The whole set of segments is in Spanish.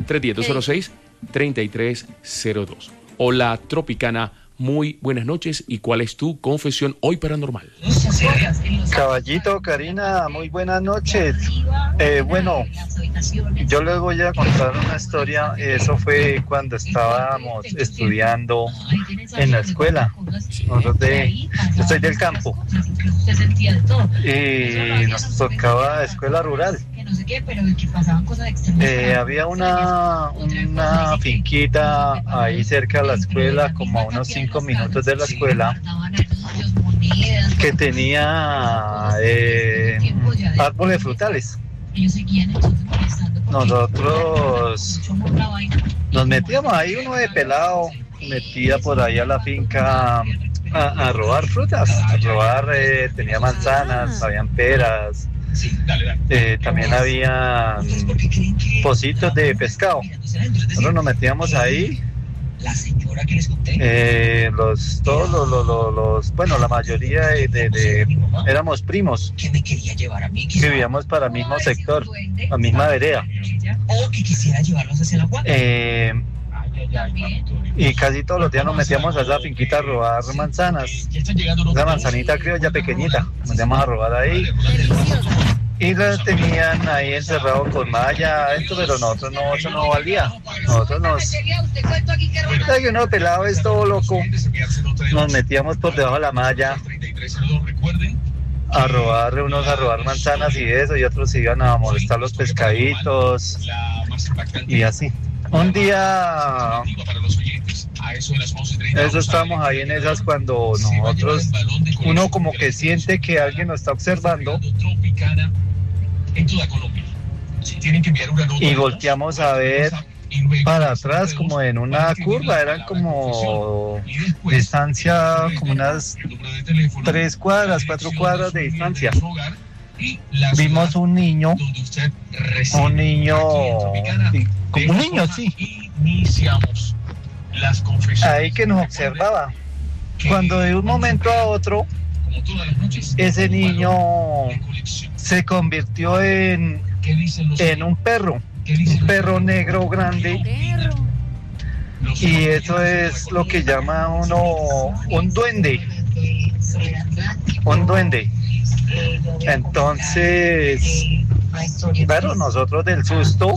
310-206-3302. Hola, Tropicana. Muy buenas noches. ¿Y cuál es tu confesión hoy paranormal? Caballito, Karina, muy buenas noches. Bueno, yo les voy a contar una historia. Eso fue cuando estábamos estudiando en la escuela. Yo soy del campo. Y nos tocaba escuela rural. Había una finquita ahí cerca de la escuela, como a unos 5 minutos de la escuela, que tenía árboles frutales. Nosotros nos metíamos ahí, uno de pelado metía por ahí a la finca a robar frutas, tenía manzanas, habían peras. También había pocitos de pescado. Nosotros nos metíamos ahí. Bueno, la mayoría éramos primos que vivíamos para el mismo sector, la misma vereda. Y casi todos los días nos metíamos a esa finquita a robar manzanas. Esa manzanita criolla pequeñita, nos metíamos a robar ahí. Y la tenían ahí encerrado con malla adentro, pero nosotros no, eso no valía. Que uno pelado es todo loco. Nos metíamos por debajo de la malla a robar manzanas y eso, y otros iban a molestar los pescaditos y así. Un día, eso estábamos ahí en esas cuando uno como que siente que alguien nos está observando y volteamos a ver para atrás como en una curva, eran como distancia, como unas 3 cuadras, 4 cuadras de distancia. Vimos un niño, como un niño, sí, ahí que nos observaba. Cuando de un momento a otro, ese niño se convirtió en un perro negro grande. Y eso es lo que llama uno un duende. Entonces, claro, nosotros del susto,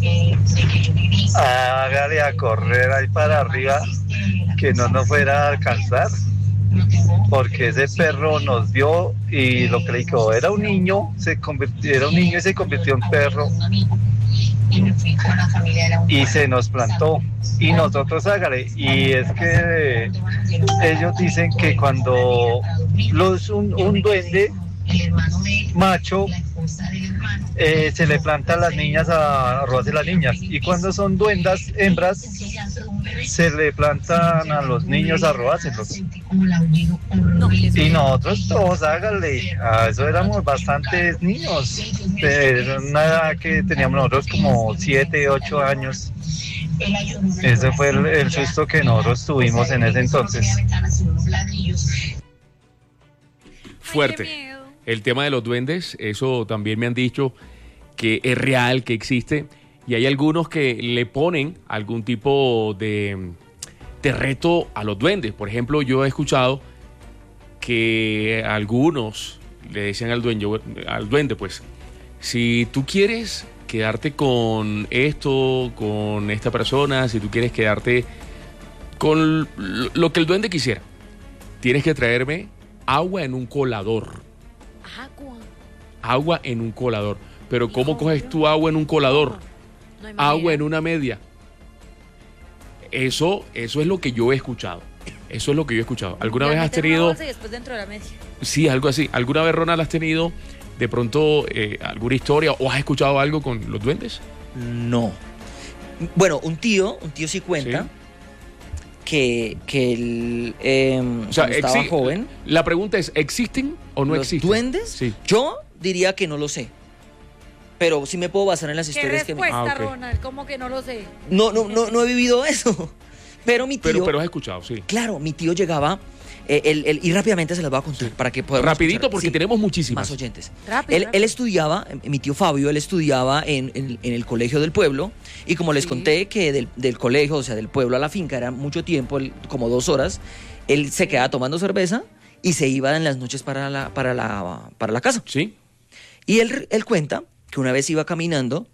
hágale a correr ahí para arriba, que no nos fuera a alcanzar, porque ese perro nos vio y lo que le dijo era un niño, se convirtió en perro y se nos plantó. Y nosotros hágale, y es que ellos dicen que cuando un duende macho se le planta a las niñas a robarse las niñas, y cuando son duendas hembras se le plantan a los niños a robárselos. Y nosotros todos háganle, a eso éramos bastantes niños, pero una edad que teníamos nosotros como 7, 8 años. Ese fue el susto que nosotros tuvimos en ese entonces. Fuerte. El tema de los duendes, eso también me han dicho que es real, que existe, y hay algunos que le ponen algún tipo de reto a los duendes. Por ejemplo, yo he escuchado que algunos le decían al duende, pues, si tú quieres quedarte con esto, con esta persona, si tú quieres quedarte con lo que el duende quisiera, tienes que traerme agua en un colador. Agua en un colador. Pero ¿cómo coges tú agua en un colador? No agua en una media. Eso es lo que yo he escuchado. ¿Alguna vez has tenido? Y después dentro de la media. Sí, algo así. ¿Alguna vez, Ronald, has tenido de pronto alguna historia o has escuchado algo con los duendes? No. Bueno, un tío sí cuenta. ¿Sí? que él estaba joven. La pregunta es, ¿existen o no existen? ¿Los duendes? Sí. Yo diría que no lo sé. Pero sí me puedo basar en las historias que me... ¿Qué respuesta, Ronald? ¿Cómo que no lo sé? No he vivido eso. Pero mi tío... Pero has escuchado, sí. Claro, mi tío llegaba Y rápidamente se las voy a contar para que podamos Rapidito, escuchar. porque Sí, tenemos muchísimas. más oyentes. Rápido, Él estudiaba, mi tío Fabio, él estudiaba en el colegio del pueblo, y como les conté que del colegio, o sea, del pueblo a la finca era mucho tiempo, como 2 horas, él se quedaba tomando cerveza y se iba en las noches para la casa. ¿Sí? Y él cuenta que una vez iba caminando,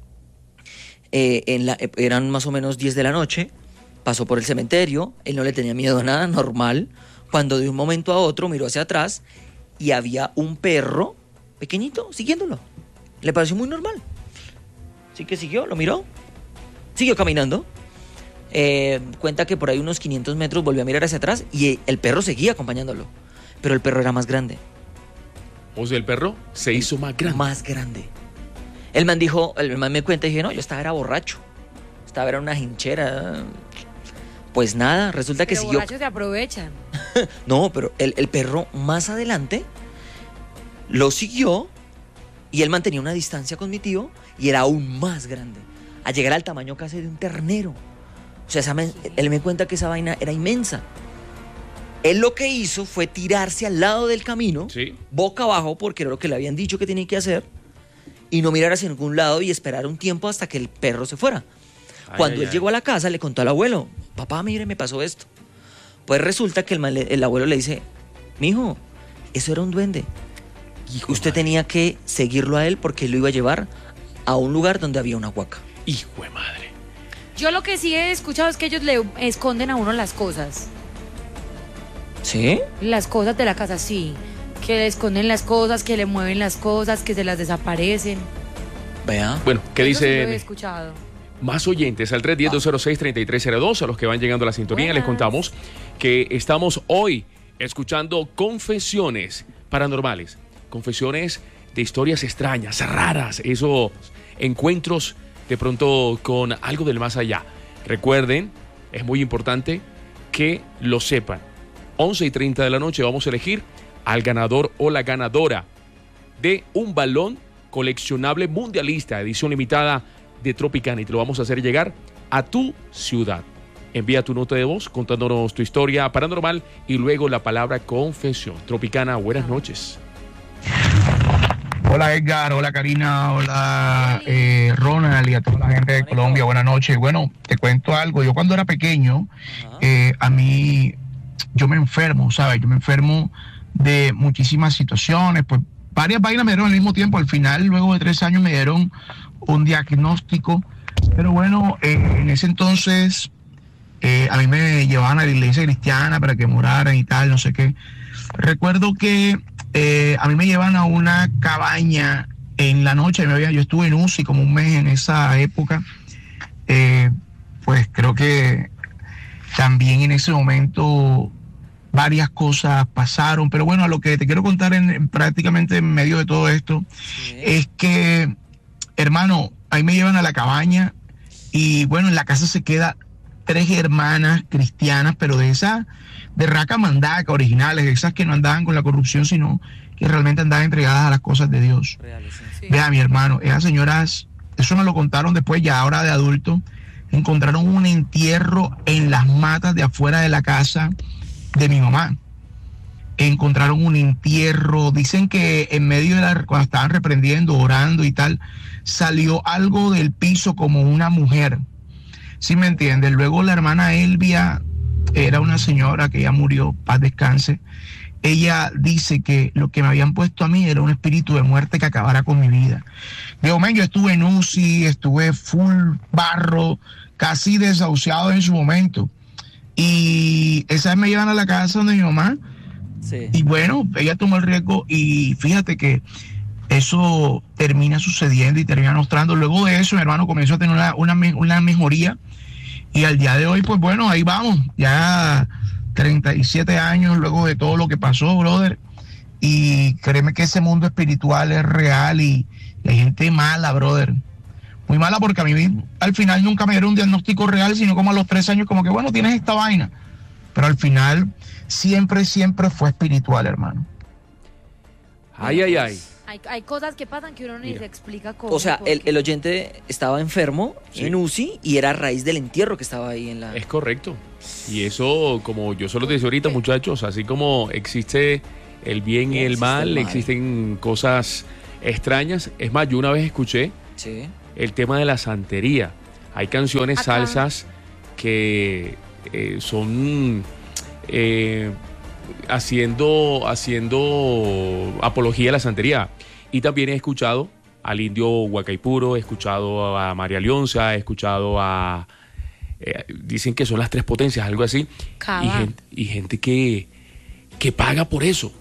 eran más o menos 10 de la noche, pasó por el cementerio, él no le tenía miedo a nada, normal, cuando de un momento a otro miró hacia atrás y había un perro pequeñito siguiéndolo. Le pareció muy normal. Así que siguió, lo miró, siguió caminando. Cuenta que por ahí unos 500 metros volvió a mirar hacia atrás y el perro seguía acompañándolo. Pero el perro era más grande. O sea, el perro se hizo más grande. Más grande. El man me cuenta y dije, no, yo estaba era borracho. Era una hinchera. Pues nada, resulta que pero siguió. borrachos se aprovechan. No, pero el perro más adelante lo siguió y él mantenía una distancia con mi tío y era aún más grande. A llegar al tamaño casi de un ternero. O sea, él me cuenta que esa vaina era inmensa. Él lo que hizo fue tirarse al lado del camino, Sí. boca abajo, porque era lo que le habían dicho que tenía que hacer, y no mirar hacia ningún lado y esperar un tiempo hasta que el perro se fuera. Cuando él llegó a la casa, le contó al abuelo, papá, mire, me pasó esto. Pues resulta que el abuelo le dice, mijo, eso era un duende. Hijo Usted de tenía que seguirlo a él porque él lo iba a llevar a un lugar donde había una huaca. Hijo de madre. Yo lo que sí he escuchado es que ellos le esconden a uno las cosas. ¿Sí? Las cosas de la casa, sí. Que le esconden las cosas, que le mueven las cosas, que se las desaparecen. Vea. Bueno, ¿qué Eso sí lo he dicen escuchado. más oyentes? Al 310-206-3302, a los que van llegando a la sintonía, les Buenas. contamos que estamos hoy escuchando confesiones paranormales, confesiones de historias extrañas, raras, esos encuentros de pronto con algo del más allá. Recuerden, es muy importante que lo sepan. 11:30 de la noche vamos a elegir al ganador o la ganadora de un balón coleccionable mundialista, edición limitada de Tropicana, y te lo vamos a hacer llegar a tu ciudad. Envía tu nota de voz contándonos tu historia paranormal y luego la palabra confesión. Tropicana, buenas noches. Hola Edgar, hola Karina, hola Ronald y a toda la gente de Colombia, buenas noches. Bueno, te cuento algo, yo cuando era pequeño, a mí, yo me enfermo, ¿sabes? Yo me enfermo de muchísimas situaciones, pues varias vainas me dieron al mismo tiempo. Al final, luego de 3 años me dieron un diagnóstico, pero bueno, en ese entonces a mí me llevaban a la iglesia cristiana para que me oraran y tal, no sé qué. Recuerdo que a mí me llevan a una cabaña en la noche, yo estuve en UCI como un mes en esa época, pues creo que también en ese momento varias cosas pasaron, pero bueno, a lo que te quiero contar prácticamente en medio de todo esto, es que, hermano, ahí me llevan a la cabaña y bueno, en la casa se queda 3 hermanas cristianas, pero de esas de raca mandaca, originales, esas que no andaban con la corrupción, sino que realmente andaban entregadas a las cosas de Dios. Sí. Vea, mi hermano, esas señoras, eso me lo contaron después, ya ahora de adulto, encontraron un entierro en las matas de afuera de la casa de mi mamá. Encontraron un entierro, dicen que en medio de cuando estaban reprendiendo, orando y tal, salió algo del piso como una mujer. ¿Sí me entiendes? Luego la hermana Elvia, era una señora que ya murió, paz descanse. Ella dice que lo que me habían puesto a mí era un espíritu de muerte que acabara con mi vida. Digo, yo estuve en UCI, estuve full barro, casi desahuciado en su momento. Y esa vez me llevan a la casa donde mi mamá. Sí. Y bueno, ella tomó el riesgo y fíjate que eso termina sucediendo y termina mostrando. Luego de eso, mi hermano comenzó a tener una mejoría. Y al día de hoy, pues bueno, ahí vamos. Ya 37 años luego de todo lo que pasó, brother. Y créeme que ese mundo espiritual es real y hay gente mala, brother. Muy mala, porque a mí al final nunca me dieron un diagnóstico real, sino como a los 3 años, como que bueno, tienes esta vaina. Pero al final siempre fue espiritual, hermano. Ay, ay, ay. Hay cosas que pasan que uno ni Mira. se explica cómo. O sea, por qué. el oyente estaba enfermo Sí. en UCI y era a raíz del entierro que estaba ahí en la... Es correcto. Y eso, como yo solo te decía ahorita, muchachos, así como existe el bien y el Existe mal, el mal. existen cosas extrañas. Es más, yo una vez escuché Sí. el tema de la santería. Hay canciones, Acá. salsas que son haciendo apología a la santería. Y también he escuchado al indio Huacaipuro, he escuchado a María Leonza, he escuchado a... dicen que son las tres potencias, algo así. Cava. Y gente que paga por eso.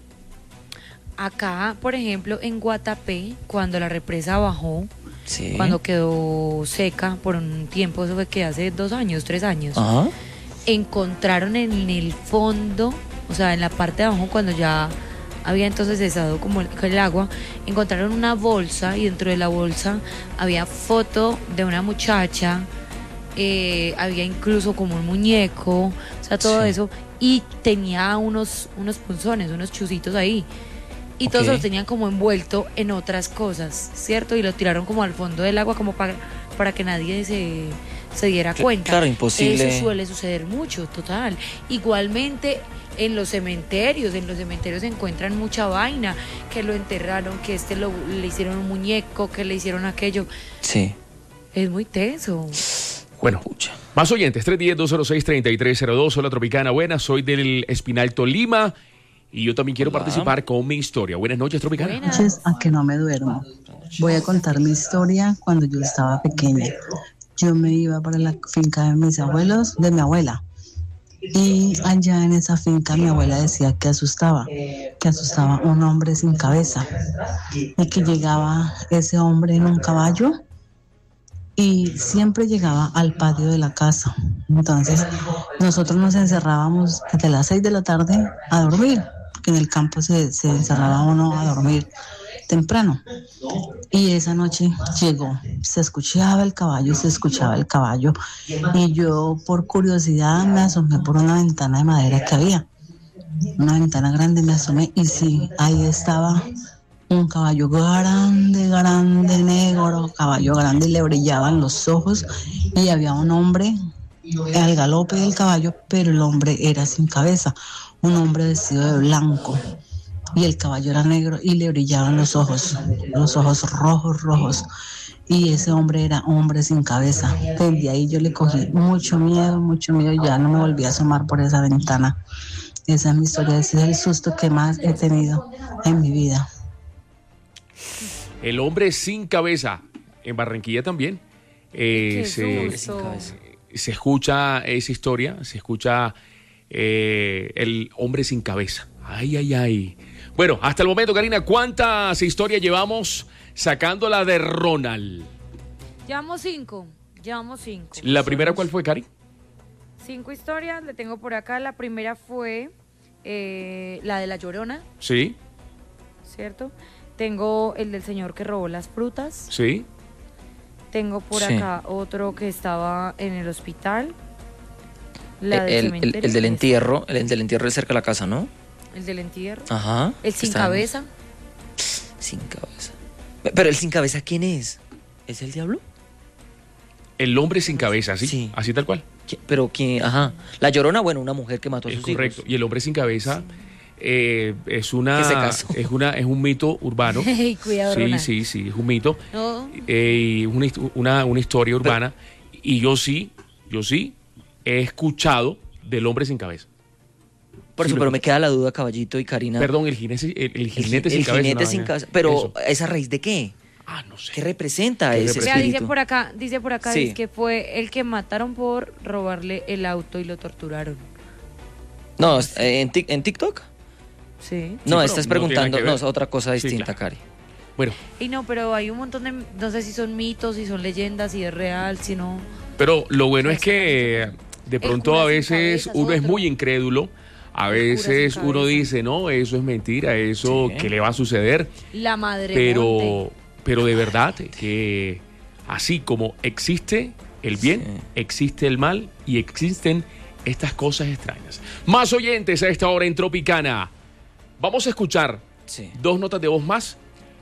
Acá, por ejemplo, en Guatapé, cuando la represa bajó, Sí. cuando quedó seca por un tiempo, eso fue que hace 2 años, 3 años, Ajá. encontraron en el fondo, o sea, en la parte de abajo, cuando ya había entonces cesado como el agua, encontraron una bolsa y dentro de la bolsa había foto de una muchacha, había incluso como un muñeco, o sea, todo Sí. eso, y tenía unos punzones, unos chuzitos ahí. Y todos Ok. los tenían como envuelto en otras cosas, ¿cierto? Y lo tiraron como al fondo del agua como para que nadie se diera cuenta. Claro, imposible. Eso suele suceder mucho, total. Igualmente en los cementerios se encuentran mucha vaina, que lo enterraron, que le hicieron un muñeco, que le hicieron aquello. Sí. Es muy tenso. Bueno, Pucha. más oyentes, 310-206-3302, hola Tropicana, buenas, soy del Espinal Tolima y yo también quiero Hola. participar con mi historia. Buenas noches, Tropicana. Buenas. Noches a que no me duermo. Voy a contar mi historia cuando yo estaba pequeña. Yo me iba para la finca de mis abuelos, de mi abuela. Y allá en esa finca mi abuela decía que asustaba un hombre sin cabeza. Y que llegaba ese hombre en un caballo y siempre llegaba al patio de la casa. Entonces nosotros nos encerrábamos desde las 6 de la tarde a dormir, que en el campo se encerraba uno a dormir temprano. Y esa noche llegó, se escuchaba el caballo y yo por curiosidad me asomé por una ventana de madera que había, una ventana grande, me asomé y sí, ahí estaba un caballo grande, negro, caballo grande, y le brillaban los ojos y había un hombre al galope del caballo, pero el hombre era sin cabeza, un hombre vestido de blanco. Y el caballo era negro y le brillaban los ojos rojos. Y ese hombre era hombre sin cabeza. Desde ahí yo le cogí mucho miedo, ya no me volví a asomar por esa ventana. Esa es mi historia, ese es el susto que más he tenido en mi vida. El hombre sin cabeza, en Barranquilla también, Qué se susto. escucha esa historia, se escucha el hombre sin cabeza. Ay. Bueno, hasta el momento, Karina, ¿cuántas historias llevamos sacándola de Ronald? Llevamos 5. ¿La primera cuál fue, Cari? 5 historias, le tengo por acá. La primera fue la de La Llorona, Sí, ¿cierto? Tengo el del señor que robó las frutas. sí. Tengo por Sí. acá otro que estaba en el hospital. La del El cementerio. del entierro, el del entierro es cerca de la casa, ¿no? El del entierro. Ajá. El sin Está- cabeza. Sin cabeza. Pero el sin cabeza, ¿quién es? ¿Es el diablo? El hombre sin cabeza, ¿sí? Sí. Así tal cual. Pero quién, ajá. La Llorona, bueno, una mujer que mató a Es sus correcto. hijos. Y el hombre sin cabeza es Que se casó. es un mito urbano. Ey, cuidado, Ronald. Sí, es un mito. No, Y una historia urbana. Y yo sí he escuchado del hombre sin cabeza. Por Sí, eso, lo- pero me queda la duda, Caballito y Karina. Perdón, el jinete sin el cabeza. jinete una sin vaina. cabeza. Pero, Eso. ¿esa raíz de qué? No sé. ¿Qué representa ¿Qué ese representa? vea, espíritu? dice por acá, Sí. es que fue el que mataron por robarle el auto y lo torturaron. No, ¿en TikTok? Sí. No, pero estás no preguntando, tiene nada que no, ver. es otra cosa Sí, distinta, claro. Cari. Bueno, Y no, pero hay un montón de, no sé si son mitos, si son leyendas, si es real, si no. pero lo bueno es que de pronto cura a sin veces cabeza es uno es otro. muy incrédulo. A El cura veces sin uno cabeza. dice, no, eso es mentira, eso, Sí. ¿qué le va a suceder? La madre monte. Pero de verdad que así como existe el bien, Sí. existe el mal y existen estas cosas extrañas. Más oyentes a esta hora en Tropicana. Vamos a escuchar Sí. 2 notas de voz más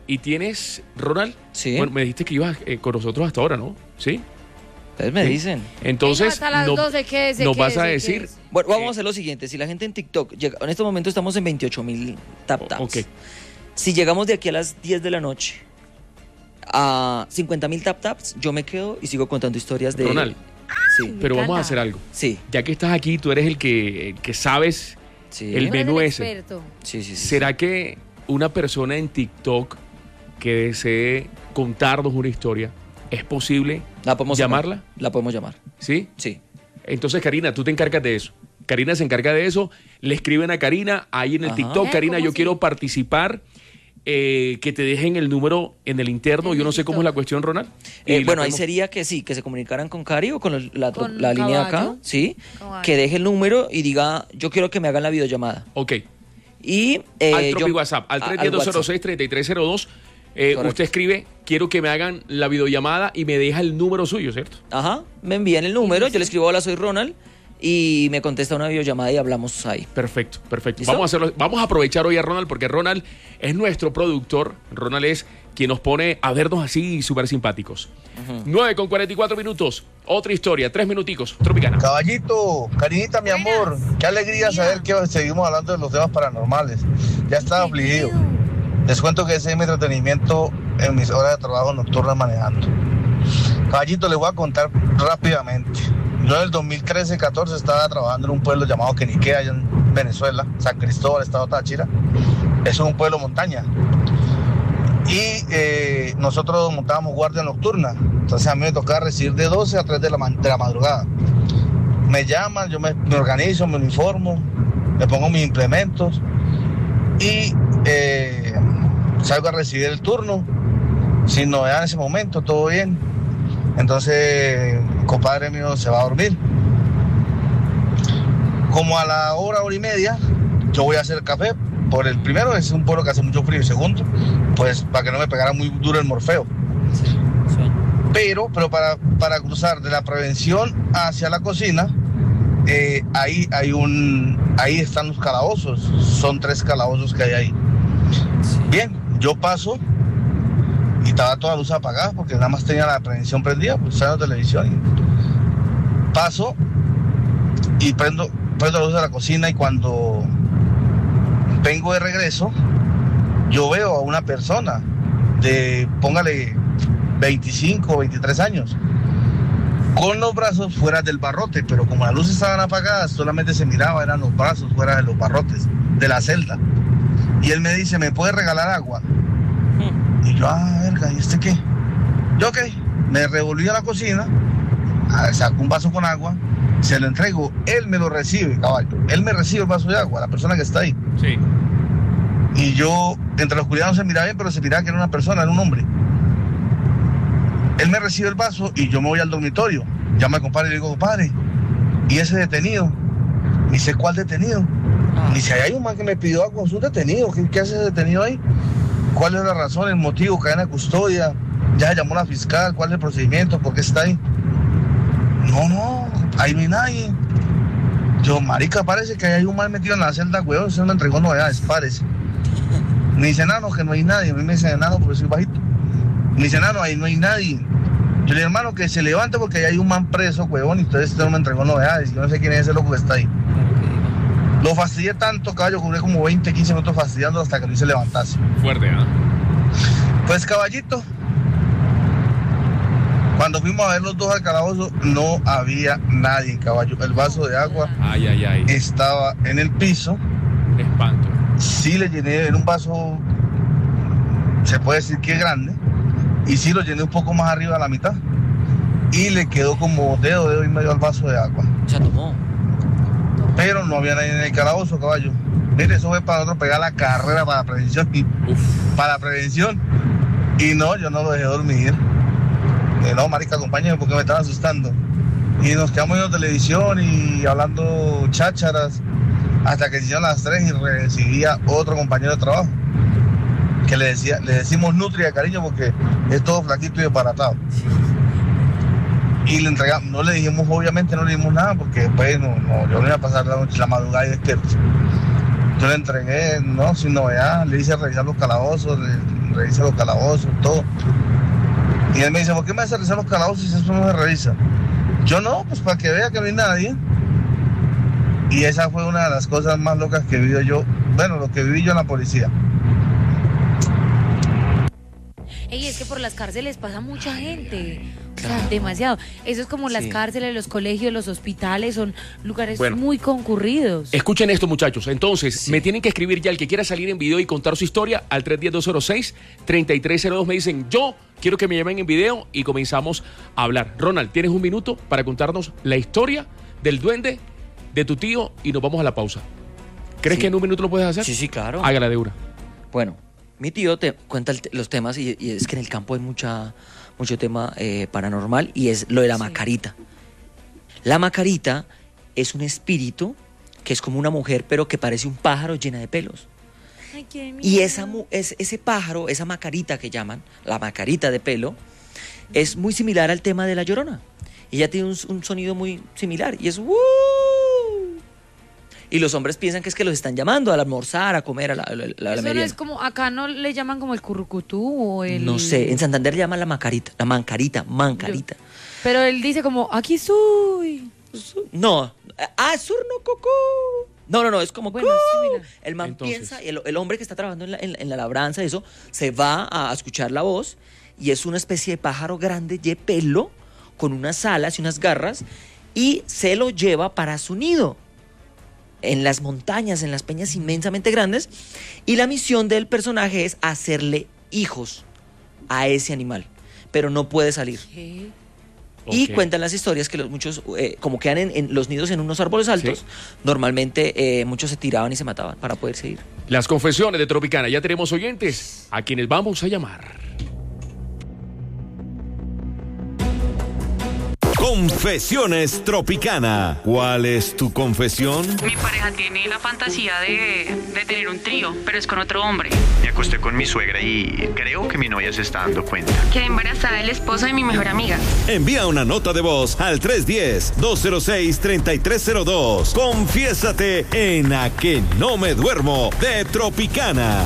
y tienes, Ronald, Sí. bueno, me dijiste que ibas con nosotros hasta ahora, ¿no? ¿Sí? Ustedes me dicen. Entonces, Hasta las 12, quédese, nos vas quédese, a decir... quédese. Bueno, vamos a hacer lo siguiente. Si la gente en TikTok llega, en este momento estamos en 28.000 tap taps. Ok. Si llegamos de aquí a las 10 de la noche a 50.000 tap taps, yo me quedo y sigo contando historias de... Ronald. Sí, Pero Me vamos a encanta. hacer algo. sí, Ya que estás aquí, tú eres el que sabes sí. el Tú eres menú el ese. experto. Sí, sí, sí. ¿Será que una persona en TikTok que desee contarnos una historia, es posible ¿La podemos llamarla? llamar? La podemos llamar. ¿Sí? Sí. Entonces, Karina, tú te encargas de eso. Karina se encarga de eso. Le escriben a Karina ahí en el Ajá. TikTok. Karina, ¿Cómo yo así? quiero participar. Que te dejen el número en el interno. En Yo el no sé cómo es la cuestión, Ronald. Y la Bueno, ahí podemos- sería que sí, que se comunicaran con Cari o con Con la línea de acá, Caballo. sí, Caballo. que deje el número y diga, yo quiero que me hagan la videollamada. Ok. Y Al yo- Tropi WhatsApp, al a- 310-206-3302. Correcto. Usted escribe, quiero que me hagan la videollamada y me deja el número suyo, ¿cierto? Ajá, me envían el número, yo le escribo, hola, soy Ronald, y me contesta una videollamada y hablamos ahí. Perfecto, perfecto. ¿Listo? Vamos a hacerlo, vamos a aprovechar hoy a Ronald porque Ronald es nuestro productor. Ronald es quien nos pone a vernos así súper simpáticos. 9:44. Otra historia, 3 minuticos. Tropicana. Caballito, Karinita, mi amor, qué alegría saber que seguimos hablando de los temas paranormales. Ya estaba afligido. Les cuento que ese es mi entretenimiento en mis horas de trabajo nocturnas manejando. Caballito, les voy a contar rápidamente. Yo en el 2013-14 estaba trabajando en un pueblo llamado Quenique, allá en Venezuela, San Cristóbal, estado Táchira. Es un pueblo montaña. Y nosotros montábamos guardia nocturna. Entonces a mí me tocaba recibir de 12 a 3 de la madrugada. Me llaman, yo me organizo, me uniformo, me pongo mis implementos y salgo a recibir el turno. Sin novedad en ese momento, todo bien. Entonces, compadre mío se va a dormir. Como a la hora y media, yo voy a hacer café. Por el primero, es un pueblo que hace mucho frío. Y segundo, pues para que no me pegara muy duro el morfeo. Pero para cruzar de la prevención hacia la cocina, ahí están los calabozos. Son 3 calabozos que hay ahí. Bien, yo paso y estaba toda la luz apagada porque nada más tenía la prevención prendida, pues estaba en la televisión. Y paso y prendo la luz de la cocina y cuando vengo de regreso, yo veo a una persona de, póngale, 25 o 23 años, con los brazos fuera del barrote, pero como las luces estaban apagadas, solamente se miraba, eran los brazos fuera de los barrotes, de la celda. Y él me dice, ¿me puede regalar agua? Y yo, verga, ¿y este qué? Yo, ok, me revolví a la cocina, saco un vaso con agua, se lo entrego, él me lo recibe, caballo, él me recibe el vaso de agua, la persona que está ahí. Sí. Y yo, entre la oscuridad no se miraba bien, pero se miraba que era una persona, era un hombre. Él me recibe el vaso y yo me voy al dormitorio. Llamo al compadre y le digo, compadre, ¿y ese detenido? Me dice, ¿cuál detenido? Me dice, ahí hay un man que me pidió agua, es un detenido. ¿Qué hace ese detenido ahí? ¿Cuál es la razón, el motivo, cadena de custodia? ¿Ya se llamó la fiscal? ¿Cuál es el procedimiento? ¿Por qué está ahí? No, ahí no hay nadie. Yo, marica, parece que hay un man metido en la celda, weón, se me entregó novedades, parece. Me dice, no, que no hay nadie. A mí me dice, no, porque soy bajito. Me dice, no, ahí no hay nadie. Yo le digo, hermano, que se levante porque ahí hay un man preso, huevón, y entonces usted no me entregó novedades. Yo no sé quién es ese loco que está ahí. Lo fastidié tanto, caballo, que duré como 20, 15 minutos fastidiándolo hasta que no se levantase. Fuerte, ¿ah? Pues, caballito, cuando fuimos a ver los dos al calabozo, no había nadie, caballo. El vaso de agua Ay. estaba en el piso. Espanto. Sí le llené, en un vaso, se puede decir que es grande, y sí lo llené un poco más arriba a la mitad. Y le quedó como dedo y medio al vaso de agua. Se tomó. Pero no había nadie en el calabozo, caballo. Mire, eso fue para nosotros pegar la carrera para la prevención. Para la prevención. Y no, yo no lo dejé dormir. No, marica, acompáñame porque me estaba asustando. Y nos quedamos viendo televisión y hablando chácharas hasta que se hicieron las 3 y recibía otro compañero de trabajo que le decimos Nutria de cariño porque es todo flaquito y desbaratado. Y le entregamos, no le dijimos, obviamente no le dijimos nada porque después yo no iba a pasar la noche, la madrugada y despierto. Yo le entregué, sin novedad, le hice revisar los calabozos, revisa los calabozos, todo. Y él me dice, ¿por qué me vas a revisar los calabozos si eso no se revisa? Yo no, pues para que vea que no hay nadie. Y esa fue una de las cosas más locas que viví yo, bueno, lo que viví yo en la policía. Ey, es que por las cárceles pasa mucha gente. O sea, demasiado. Eso es como las cárceles, los colegios, los hospitales, son lugares muy concurridos. Escuchen esto, muchachos. Entonces, me tienen que escribir ya el que quiera salir en video y contar su historia al 310-206-3302. Me dicen, yo quiero que me llamen en video y comenzamos a hablar. Ronald, ¿tienes un minuto para contarnos la historia del duende de tu tío y nos vamos a la pausa? ¿Crees que en un minuto lo puedes hacer? Sí, claro. Hágala de una. Bueno, mi tío te cuenta los temas y es que en el campo hay mucho tema paranormal y es lo de la macarita. La macarita es un espíritu que es como una mujer pero que parece un pájaro llena de pelos. Ay, qué miedo. Y ese pájaro, esa macarita que llaman, la macarita de pelo, es muy similar al tema de La Llorona. Ella tiene un sonido muy similar y es ¡woo! Y los hombres piensan que es que los están llamando a almorzar, a comer, a la Eso merienda. no es como, acá no le llaman como el currucutú o el... No sé, en Santander le llaman la mancarita. Pero él dice como, aquí soy. No, surno cocó. No, es como, bueno, similar. El man Entonces, piensa, el hombre que está trabajando en la labranza, eso, se va a escuchar la voz y es una especie de pájaro grande de pelo, con unas alas y unas garras, y se lo lleva para su nido. En las montañas, en las peñas inmensamente grandes, y la misión del personaje es hacerle hijos a ese animal, pero no puede salir. ¿Qué? Y cuentan las historias que muchos, como quedan en los nidos en unos árboles altos, normalmente muchos se tiraban y se mataban para poder seguir. Las confesiones de Tropicana. Ya tenemos oyentes a quienes vamos a llamar. Confesiones Tropicana. ¿Cuál es tu confesión? Mi pareja tiene la fantasía de tener un trío, pero es con otro hombre. Me acosté con mi suegra y creo que mi novia se está dando cuenta. Quedé embarazada del esposo de mi mejor amiga. Envía una nota de voz al 310-206-3302. Confiésate en A que no me duermo de Tropicana.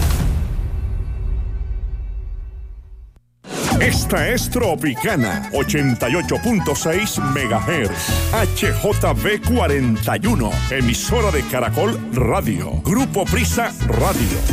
Esta es Tropicana 88.6 MHz HJB 41, emisora de Caracol Radio, Grupo Prisa Radio.